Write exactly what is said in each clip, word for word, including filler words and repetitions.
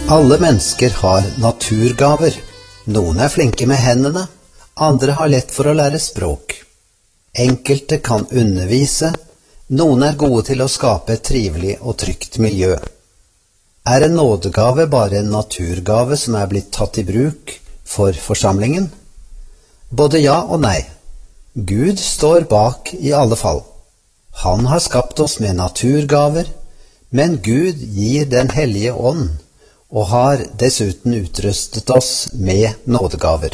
Alle mennesker har naturgaver. Noen er flinke med hendene, andre har lett for å lære språk. Enkelte kan undervise, noen er gode til å skape et trivelig og trygt miljø. Er en nådegave bare en naturgave som er blitt tatt i bruk for forsamlingen? Både ja og nei. Gud står bak i alle fall. Han har skapt oss med naturgaver, men Gud gir den hellige ånd, og har dessuten utrustet oss med nådegaver.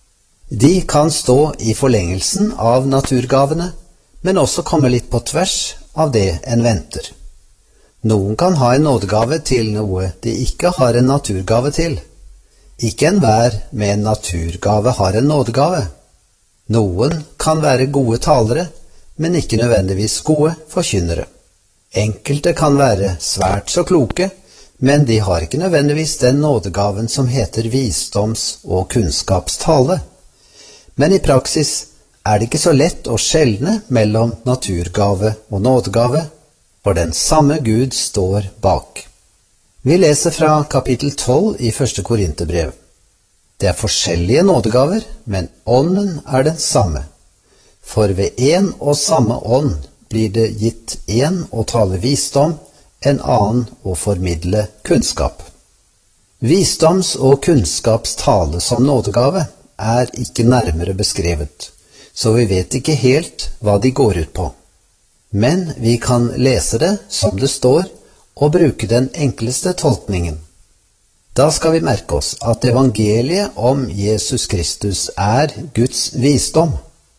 De kan stå i forlengelsen av naturgavene, men også komme litt på tvers av det en venter. Noen kan ha en nådegave til noe de ikke har en naturgave til. Ikke enhver med en naturgave har en nådegave. Noen kan være gode talere, men ikke nødvendigvis gode forkynnere. Enkelte kan være svært så kloke, men de har ikke nødvendigvis den nådegaven som heter visdoms- og kunnskapstale. Men i praksis er det ikke så lett å skjelne mellom naturgave og nådegave, for den samme Gud står bak. Vi leser fra kapittel tolv i første Korinterbrev. Det er forskjellige nådegaver, men ånden er den samme. For ved en og samme ånd blir det gitt en å tale visdom, en annen å formidle kunnskap. Visdoms- og kunnskapstale som nådegave er ikke nærmere beskrevet, så vi vet ikke helt hva de går ut på. Men vi kan lese det som det står, og bruke den enkleste tolkningen. Da skal vi merke oss at evangeliet om Jesus Kristus er Guds visdom.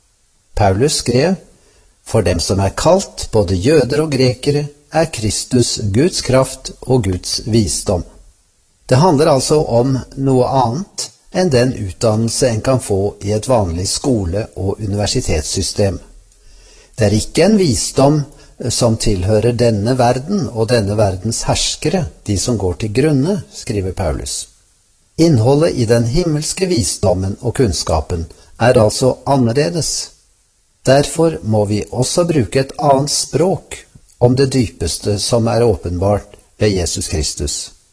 Paulus skrev, for dem som er kalt, både jøder og grekere, er Kristus Guds kraft og Guds visdom. Det handler altså om noe annet enn den utdannelse en kan få i et vanlig skole- og universitetssystem. Det er ikke en visdom som tilhører denne verden og denne verdens herskere, de som går til grunne, skriver Paulus. Innholdet i den himmelske visdommen og kunnskapen er altså annerledes. Derfor må vi også bruke et annet språk om det dypeste som er åpenbart ved Jesus Kristus.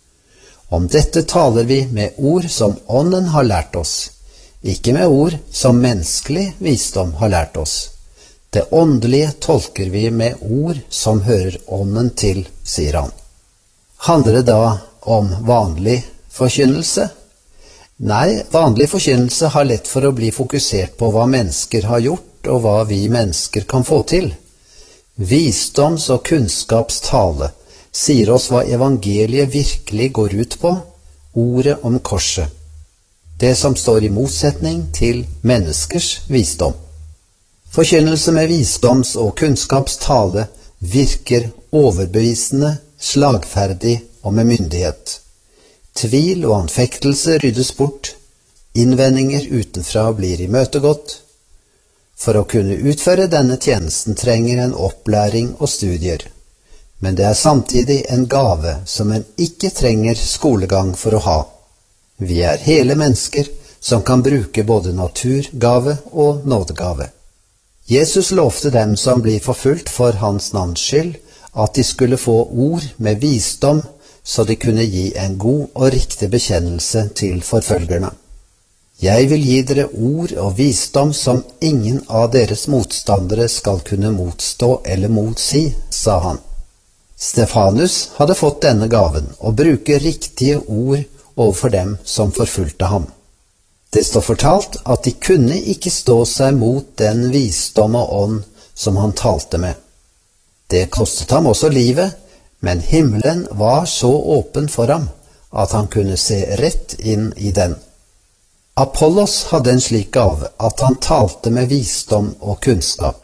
Om dette taler vi med ord som ånden har lært oss, ikke med ord som menneskelig visdom har lært oss. Det åndelige tolker vi med ord som hører ånden til, sier han. Handler det da om vanlig forkynnelse? Nei, vanlig forkynnelse har lett for å bli fokusert på hva mennesker har gjort, og hva vi mennesker kan få til. Visdoms- og kunnskapstale sier oss hva evangeliet virkelig går ut på, ordet om korset. Det som står i motsetning til menneskers visdom. Forkynnelse med visdoms- og kunnskapstale virker overbevisende, slagferdig og med myndighet. Tvil og anfektelse ryddes bort, innvendinger utenfra blir imøtegått. For å kunne utføre denne tjenesten trenger en opplæring og studier, men det er samtidig en gave som en ikke trenger skolegang for å ha. Vi er hele mennesker som kan bruke både naturgave og nådegave. Jesus lovte dem som blir forfulgt for hans navns skyld, at de skulle få ord med visdom, så de kunne gi en god og riktig bekjennelse til forfølgerne. Jeg vil gi dere ord og visdom som ingen av deres motstandere skal kunne motstå eller motsi, sa han. Stefanus hadde fått denne gaven, å bruke riktige ord overfor dem som forfulgte ham. Det står fortalt at de kunne ikke stå seg mot den visdom og ånd som han talte med. Det kostet ham også livet, men himmelen var så åpen for ham at han kunne se rett inn i den. Apollos hadde en slik gave at han talte med visdom og kunnskap.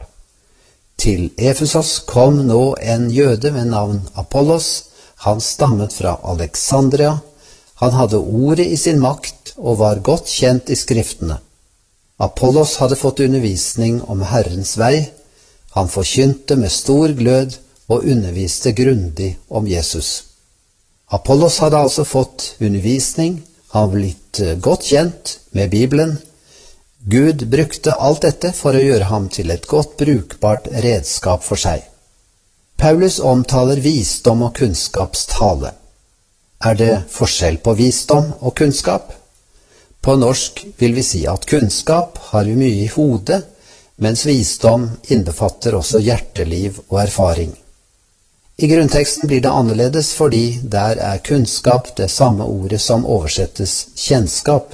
Til Efesos kom nå en jøde med navn Apollos. Han stammet fra Alexandria. Han hadde ordet i sin makt og var godt kjent i skriftene. Apollos hadde fått undervisning om Herrens vei. Han forkynte med stor glød og underviste grundig om Jesus. Apollos hadde altså fått undervisning. Han var blitt godt kjent med Bibelen. Gud brukte alt dette for å gjøre ham til et godt brukbart redskap for seg. Paulus omtaler visdom og kunnskapstale. Er det forskjell på visdom og kunnskap? På norsk vil vi si at kunnskap har vi mye i hodet, mens visdom innbefatter også hjerteliv og erfaring. I grunnteksten blir det annerledes fordi der er kunnskap det samme ordet som oversettes kjennskap.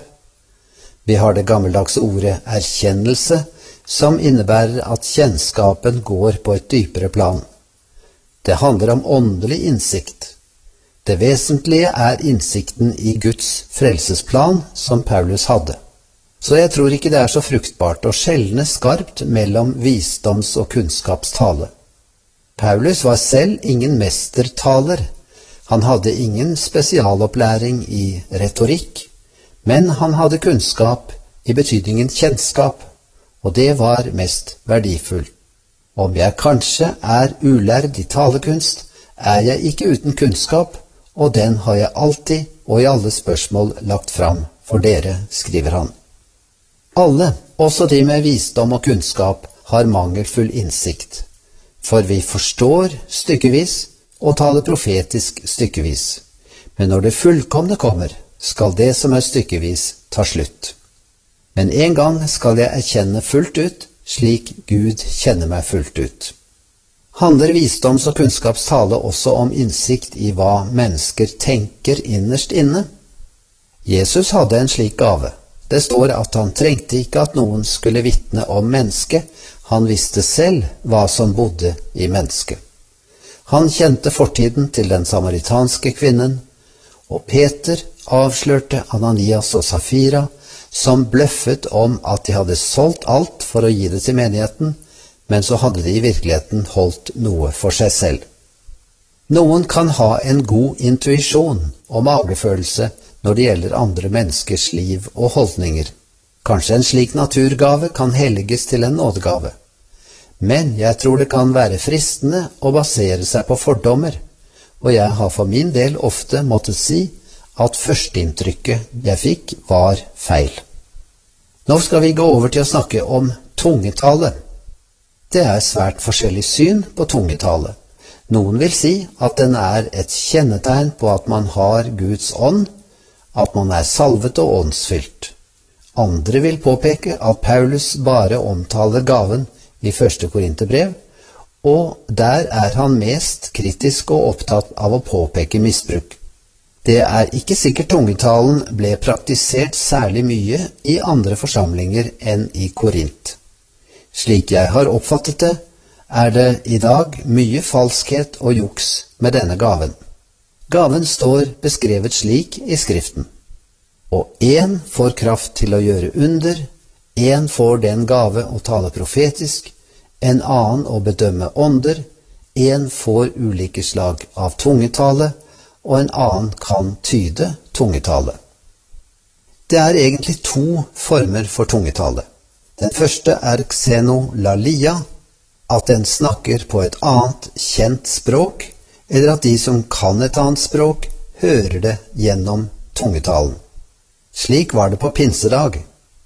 Vi har det gammeldagse ordet erkjennelse, som innebærer at kjennskapen går på et dypere plan. Det handler om åndelig innsikt. Det vesentlige er innsikten i Guds frelsesplan som Paulus hadde. Så jeg tror ikke det er så fruktbart å skjelne skarpt mellom visdoms- og kunnskapstale. Paulus var selv ingen mestertaler. Han hadde ingen spesialopplæring i retorikk, men han hadde kunnskap i betydningen kjennskap, og det var mest verdifullt. Om jeg kanskje er ulærd i talekunst, er jeg ikke uten kunnskap, og den har jeg alltid og i alle spørsmål lagt fram for dere, skriver han. Alle, også de med visdom og kunnskap, har mangelfull innsikt, for vi forstår stykkevis og taler profetisk stykkevis. Men når det fullkomne kommer, skal det som er stykkevis ta slutt. Men en gang skal jeg erkjenne fullt ut, slik Gud kjenner meg fullt ut. Handler visdoms- og kunnskapstale også om innsikt i hva mennesker tenker innerst inne? Jesus hadde en slik gave. Det står at han trengte ikke at noen skulle vitne om mennesket, han visste selv hva som bodde i mennesket. Han kjente fortiden til den samaritanske kvinnen, og Peter avslørte Ananias og Safira, som bløffet om at de hadde solgt alt for å gi det til menigheten, men så hadde de i virkeligheten holdt noe for seg selv. Noen kan ha en god intuisjon og magefølelse når det gjelder andre menneskers liv og holdninger. Kanskje en slik naturgave kan helliges til en nådegave. Men jeg tror det kan være fristende å basere seg på fordommer, og jeg har for min del ofte måttet si at førsteinntrykket jeg fikk var feil. Nå skal vi gå over til å snakke om tungetale. Det er svært forskjellig syn på tungetale. Noen vil si at den er et kjennetegn på at man har Guds ånd, at man er salvet og åndsfylt. Andre vil påpeke at Paulus bare omtaler gaven i første Korinterbrev, og der er han mest kritisk og opptatt av å påpeke misbruk. Det er ikke sikkert tungetalen ble praktisert særlig mye i andre forsamlinger enn i Korint. Slik jeg har oppfattet det, er det i dag mye falskhet og juks med denne gaven. Gaven står beskrevet slik i Skriften. Og en får kraft til å gjøre under, en får den gave å tale profetisk, en annen å bedømme ånder, en får ulike slag av tungetale, og en annen kan tyde tungetale. Det er egentlig to former for tungetale. Den første er xenolalia, at den snakker på et annet kjent språk, eller at de som kan et annet språk, hører det gjennom tungetalen. Slik var det på pinsedag.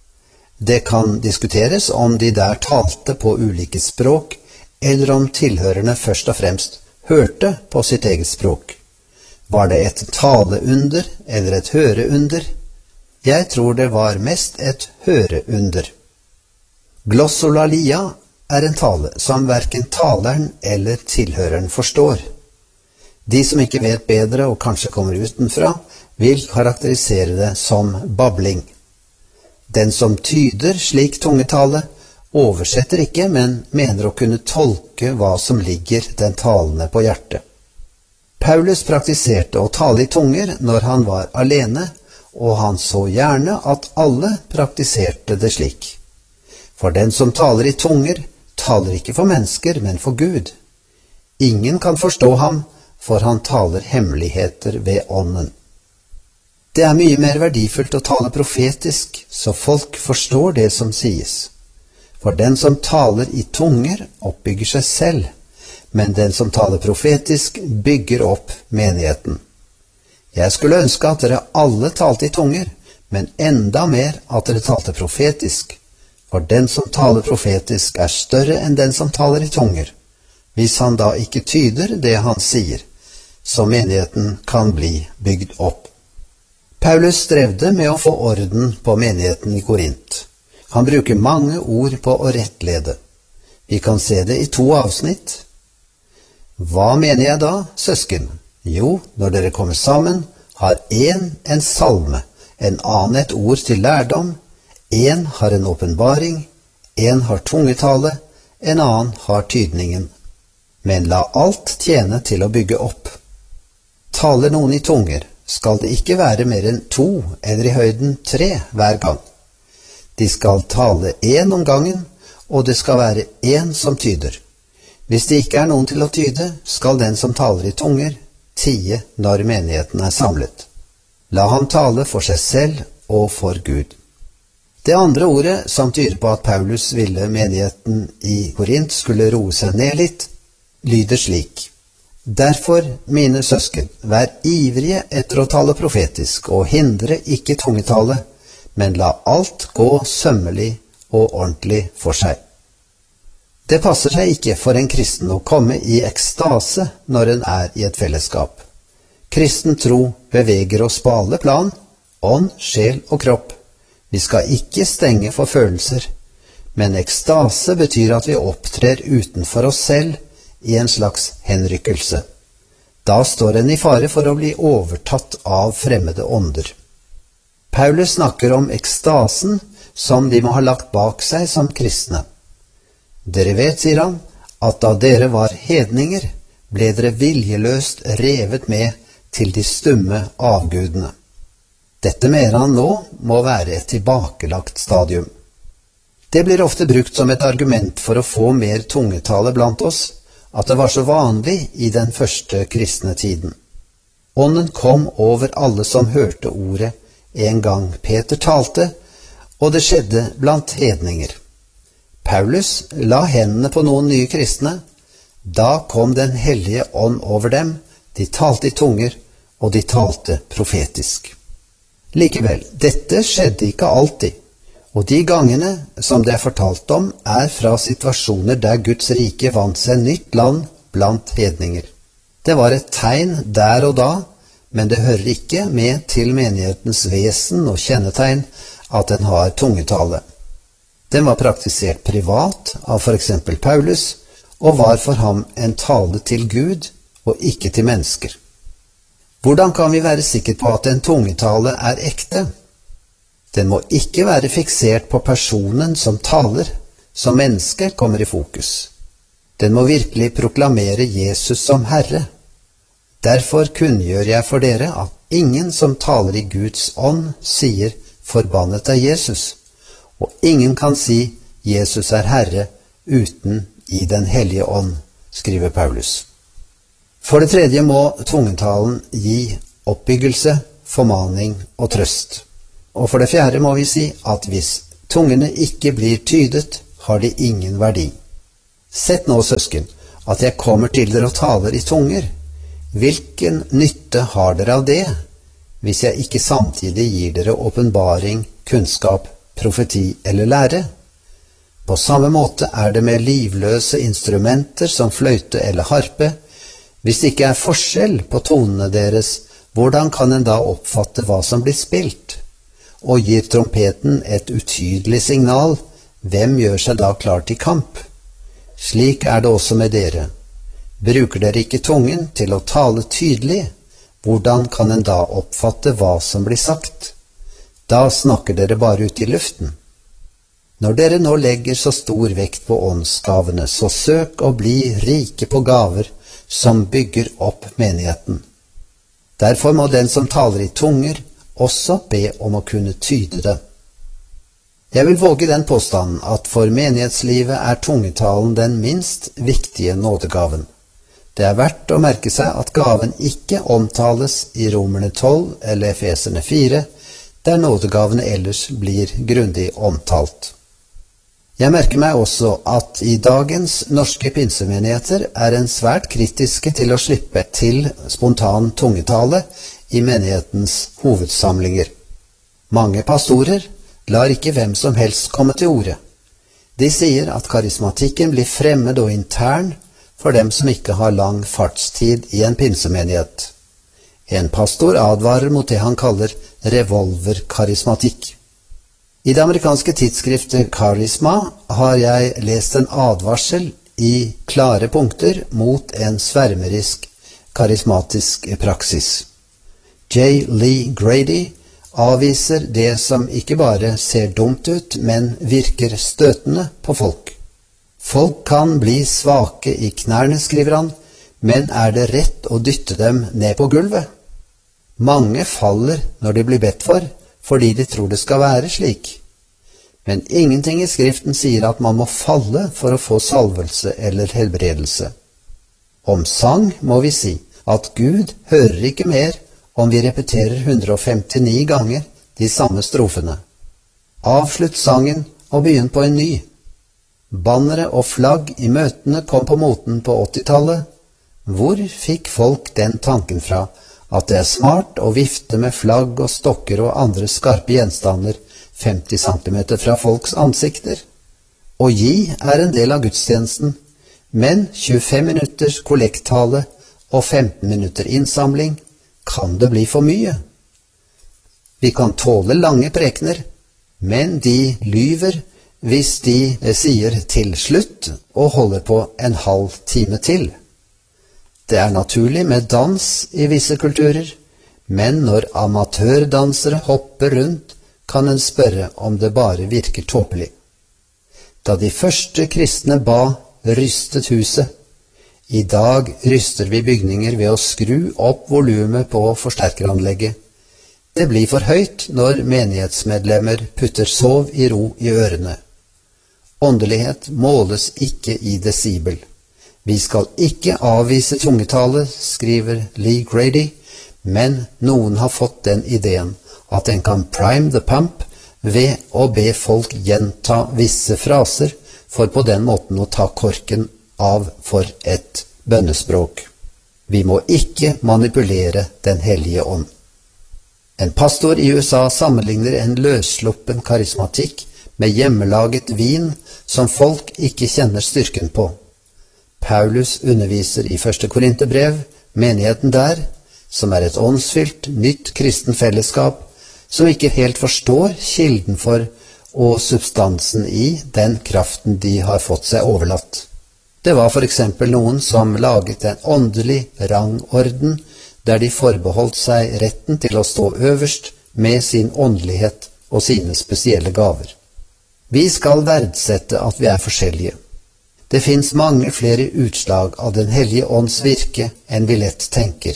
Det kan diskuteres om de der talte på ulike språk, eller om tilhørerne først og fremst hørte på sitt eget språk. Var det et taleunder eller et høreunder? Jeg tror det var mest et høreunder. Glossolalia er en tale som hverken taleren eller tilhøreren forstår. De som ikke vet bedre og kanskje kommer utenfra, vil karakterisere det som babling. Den som tyder slik tungetale, oversetter ikke, men mener å kunne tolke hva som ligger den talende på hjertet. Paulus praktiserte å tale i tunger når han var alene, og han så gjerne at alle praktiserte det slik. For den som taler i tunger, taler ikke for mennesker, men for Gud. Ingen kan forstå ham, for han taler hemmeligheter ved ånden. Det er mye mer verdifullt å tale profetisk, så folk forstår det som sies. For den som taler i tunger, oppbygger seg selv, men den som taler profetisk, bygger opp menigheten. Jeg skulle ønske at dere alle talte i tunger, men enda mer at dere talte profetisk, for den som taler profetisk er større enn den som taler i tunger, hvis han da ikke tyder det han sier. så menigheten kan bli bygd opp. Paulus strevde med å få orden på menigheten i Korint. Han bruker mange ord på å rettlede. Vi kan se det i to avsnitt. Hva mener jeg da, søsken? Jo, når dere kommer sammen, har en en salme, en annen et ord til lærdom, en har en åpenbaring, en har tungetale, en annen har tydningen. Men la alt tjene til å bygge opp. Taler noen i tunger, skal det ikke være mer enn to eller i høyden tre hver gang. De skal tale én om gangen, og det skal være én som tyder. Hvis det ikke er noen til å tyde, skal den som taler i tunger, tie når menigheten er samlet. La ham tale for seg selv og for Gud. Det andre ordet som tyder på at Paulus ville menigheten i Korint skulle roe seg ned litt, lyder slik: Derfor, mine søsken, vær ivrige etter å tale profetisk, og hindre ikke tungetale, men la alt gå sømmelig og ordentlig for seg. Det passer seg ikke for en kristen å komme i ekstase når en er i et fellesskap. Kristen tro beveger oss på alle plan, ånd, sjel og kropp. Vi skal ikke stenge for følelser, men ekstase betyr at vi opptrer utenfor oss selv i en slags henrykkelse. Da står en i fare for å bli overtatt av fremmede ånder. Paulus snakker om ekstasen som de må ha lagt bak seg som kristne. Dere vet, sier han, at da dere var hedninger, ble dere viljeløst revet med til de stumme avgudene. Dette mener han nå må være et tilbakelagt stadium. Det blir ofte brukt som et argument for å få mer tungetale blant oss, at det var så vanlig i den første kristne tiden. Ånden kom over alle som hørte ordet en gang Peter talte, og det skjedde blant hedninger. Paulus la hendene på noen nye kristne. Da kom den hellige ånd over dem, de talte i tunger, og de talte profetisk. Likevel, dette skjedde ikke alltid, og de gangene som det er fortalt om, er fra situasjoner der Guds rike vant seg nytt land blant hedninger. Det var et tegn der og da, men det hører ikke med til menighetens vesen og kjennetegn at den har tungetale. Den var praktisert privat av for eksempel Paulus, og var for ham en tale til Gud og ikke til mennesker. Hvordan kan vi være sikre på at en tungetale er ekte? Den må ikke være fiksert på personen som taler, som menneske kommer i fokus. Den må virkelig proklamere Jesus som Herre. Derfor kunngjør jeg for dere at ingen som taler i Guds ånd sier forbannet er Jesus, og ingen kan si Jesus er Herre uten i den hellige ånd, skriver Paulus. For det tredje må tungetalen gi oppbyggelse, formaning og trøst. Og for det fjerde må vi si at hvis tungene ikke blir tydet, har de ingen verdi. Sett nå, søsken, at jeg kommer til dere og taler i tunger. Hvilken nytte har dere av det, hvis jeg ikke samtidig gir dere åpenbaring, kunnskap, profeti eller lære? På samme måte er det med livløse instrumenter som fløyte eller harpe. Hvis det ikke er forskjell på tonene deres, hvordan kan en da oppfatte hva som blir spilt? Og gir trompeten et utydelig signal, hvem gjør seg da klar til kamp? Slik er det også med dere. Bruker dere ikke tungen til å tale tydelig, hvordan kan en da oppfatte hva som blir sagt? Da snakker dere bare ut i luften. Når dere nå legger så stor vekt på åndsgavene, så søk å bli rike på gaver som bygger opp menigheten. Derfor må den som taler i tunger også be om å kunne tyde det. Jeg vil våge den påstanden at for menighetslivet er tungetalen den minst viktige nådegaven. Det er verdt å merke seg at gaven ikke omtales i Romerne tolv eller Efeserne fire, der nådegavene ellers blir grundig omtalt. Jeg merker meg også at i dagens norske pinsemenigheter er en svært kritiske til å slippe til spontan tungetale i menighetens hovedsamlinger. Mange pastorer lar ikke hvem som helst komme til orde. De sier at karismatikken blir fremmed og intern for dem som ikke har lang fartstid i en pinsemenighet. En pastor advarer mot det han kaller revolverkarismatikk. I det amerikanske tidsskriftet Karisma har jeg lest en advarsel i klare punkter mot en svermerisk karismatisk praksis. J. Lee Grady avviser det som ikke bare ser dumt ut, men virker støtende på folk. Folk kan bli svake i knærne, skriver han, men er det rett å dytte dem ned på gulvet? Mange faller når de blir bedt for, fordi de tror det skal være slik. Men ingenting i Skriften sier at man må falle for å få salvelse eller helbredelse. Om sang må vi si at Gud hører ikke mer om vi repeterer hundre og femtini ganger de samme strofene. Avslutt sangen og begynn på en ny. Bannere og flagg i møtene kom på moten på åttitallet. Hvor fikk folk den tanken fra at det er smart å vifte med flagg og stokker og andre skarpe gjenstander femti centimeter fra folks ansikter? Å gi er en del av gudstjenesten, men tjuefem minutters kollektale og femten minutter innsamling, kan det bli for mye? Vi kan tåle lange prekener, men de lyver hvis de sier til slutt og holder på en halv time til. Det er naturlig med dans i visse kulturer, men når amatørdansere hopper rundt, kan en spørre om det bare virker tåpelig. Da de første kristne ba, rystet huset. I dag ryster vi bygninger ved å skru opp volumet på forsterkeranlegget. Det blir for høyt når menighetsmedlemmer putter sov i ro i ørene. Åndelighet måles ikke i desibel. Vi skal ikke avvise tungetale, skriver Lee Grady, men noen har fått den ideen at en kan prime the pump ved å be folk gjenta visse fraser, for på den måten å ta korken av for et bønnespråk. Vi må ikke manipulere Den hellige ånd. En pastor i U S A sammenligner en løssluppen karismatikk med hjemmelaget vin som folk ikke kjenner styrken på. Paulus underviser i første Korinterbrev, menigheten der, som er et åndsfylt, nytt kristen fellesskap, som ikke helt forstår kilden for og substansen i den kraften de har fått seg overlatt. Det var for eksempel noen som laget en åndelig rangorden, der de forbeholdt seg retten til å stå øverst med sin åndelighet og sine spesielle gaver. Vi skal verdsette at vi er forskjellige. Det finnes mange flere utslag av Den hellige ånds virke enn vi lett tenker.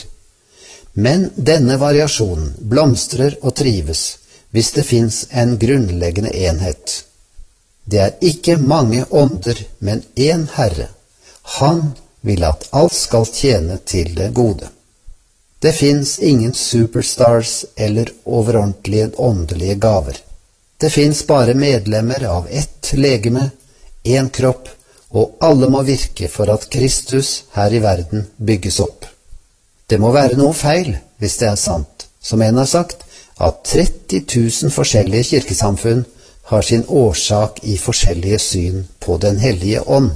Men denne variasjonen blomstrer og trives hvis det finnes en grunnleggende enhet. Det er ikke mange ånder, men én Herre. Han vil at alt skal tjene til det gode. Det finnes ingen superstars eller overordentlige åndelige gaver. Det finnes bare medlemmer av ett legeme, én kropp, og alle må virke for at Kristus her i verden bygges opp. Det må være noe feil hvis det er sant, som en har sagt, at tretti tusen forskjellige kirkesamfunn har sin årsak i forskjellige syn på Den hellige ånd.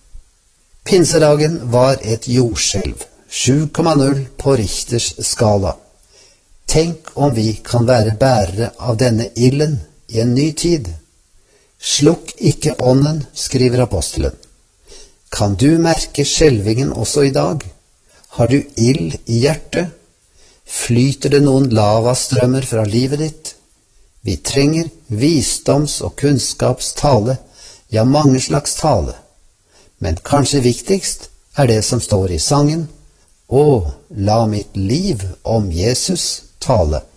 Pinsedagen var et jordskjelv, sju komma null på Richters skala. Tenk om vi kan være bærere av denne ilden i en ny tid. Slukk ikke ånden, skriver apostelen. Kan du merke skjelvingen også i dag? Har du ild i hjertet? Flyter det noen lavastrømmer fra livet ditt? Vi trenger visdoms- og kunnskapstale, ja, mange slags tale. Men kanskje viktigst er det som står i sangen: Å, la mitt liv om Jesus tale.